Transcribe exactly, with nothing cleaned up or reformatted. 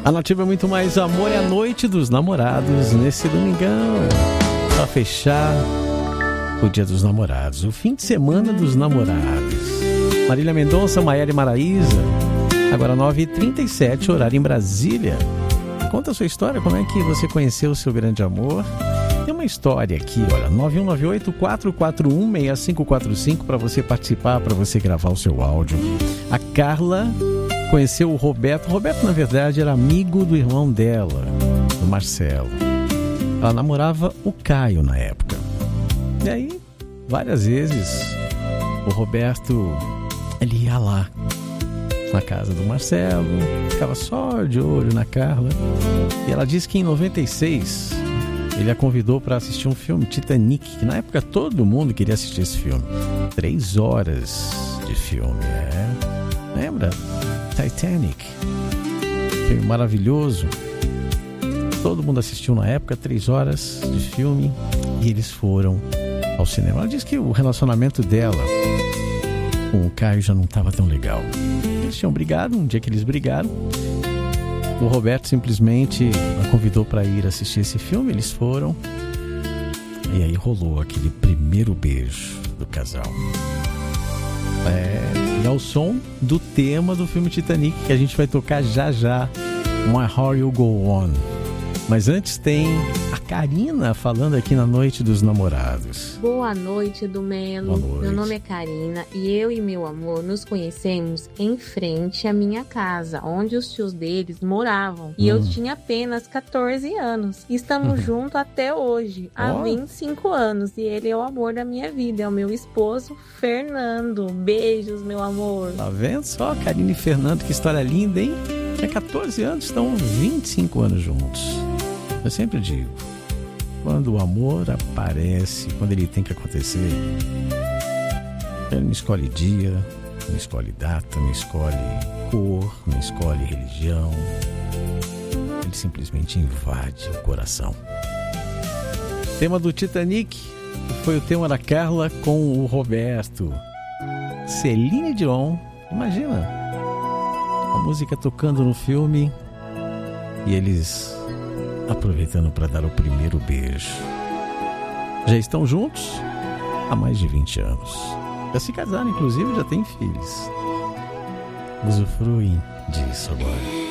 A Nativa é muito mais amor, é a noite dos namorados nesse domingão. Pra fechar o dia dos namorados, o fim de semana dos namorados. Marília Mendonça, Maiara e Maraísa. Agora nove e trinta e sete, horário em Brasília. Conta a sua história, como é que você conheceu o seu grande amor. Tem uma história aqui, olha, nove um nove oito, quatro quatro um, seis cinco quatro cinco para você participar, para você gravar o seu áudio. A Carla conheceu o Roberto. O Roberto, na verdade, era amigo do irmão dela, do Marcelo. Ela namorava o Caio na época. E aí, várias vezes, o Roberto, ele ia lá, na casa do Marcelo, ficava só de olho na Carla. E ela disse que em noventa e seis ele a convidou para assistir um filme, Titanic, que na época todo mundo queria assistir esse filme. Três horas de filme, é. Lembra? Titanic. Filme maravilhoso. Todo mundo assistiu na época, três horas de filme, e eles foram ao cinema. Ela disse que o relacionamento dela com o Caio já não estava tão legal. Eles tinham brigado, um dia que eles brigaram, o Roberto simplesmente a convidou para ir assistir esse filme, eles foram, e aí rolou aquele primeiro beijo do casal. É, e ao som do tema do filme Titanic, que a gente vai tocar já já, My Heart Will Go On. Mas antes tem a Karina falando aqui na Noite dos Namorados. Boa noite, Dumelo. Boa noite. Meu nome é Karina e eu e meu amor nos conhecemos em frente à minha casa, onde os tios deles moravam. E hum. eu tinha apenas catorze anos. Estamos juntos até hoje, há oh. vinte e cinco anos. E ele é o amor da minha vida, é o meu esposo, Fernando. Beijos, meu amor. Tá vendo só, Karina e Fernando? Que história linda, hein? Há catorze anos, estão vinte e cinco anos juntos. Eu sempre digo, quando o amor aparece, quando ele tem que acontecer, ele não escolhe dia, não escolhe data, não escolhe cor, não escolhe religião. Ele simplesmente invade o coração. Tema do Titanic foi o tema da Carla com o Roberto. Celine Dion, imagina, a música tocando no filme e eles aproveitando para dar o primeiro beijo. Já estão juntos há mais de vinte anos. Já se casaram, inclusive, já têm filhos. Usufruem disso agora.